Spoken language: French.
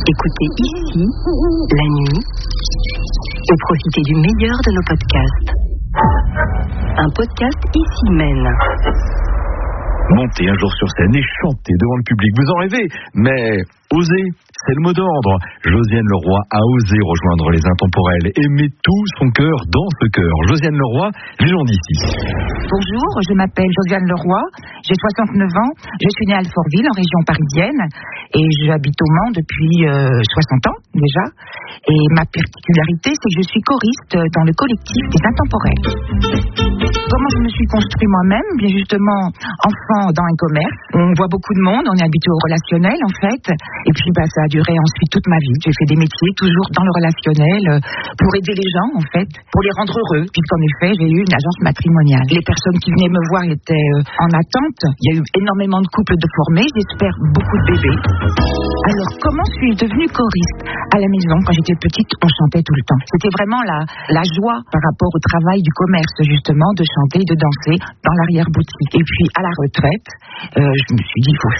Écoutez ici, la nuit, et profitez du meilleur de nos podcasts. Un podcast ici mène. Monter un jour sur scène et chanter devant le public, vous en rêvez, mais osez, c'est le mot d'ordre. Josiane Leroy a osé rejoindre les Intemporels et met tout son cœur dans ce cœur. Josiane Leroy, légende ici. Bonjour, je m'appelle Josiane Leroy, j'ai 69 ans, je suis née à Alfortville, en région parisienne, et j'habite au Mans depuis 60 ans déjà. Et ma particularité, c'est que je suis choriste dans le collectif des Intemporels. Comment je me suis construit moi-même? Bien justement, enfant dans un commerce, on voit beaucoup de monde, on est habitué au relationnel en fait, et puis ça a duré ensuite toute ma vie. J'ai fait des métiers toujours dans le relationnel, pour aider les gens en fait, pour les rendre heureux, puisqu'en effet j'ai eu une agence matrimoniale. Les personnes qui venaient me voir étaient en attente, il y a eu énormément de couples de formés, j'espère beaucoup de bébés. Alors comment suis-je devenue choriste? À la maison, quand j'étais petite, on chantait tout le temps. C'était vraiment la joie par rapport au travail du commerce justement, de chanter, de danser dans l'arrière-boutique. Et puis à la retraite, je me suis dit, il faut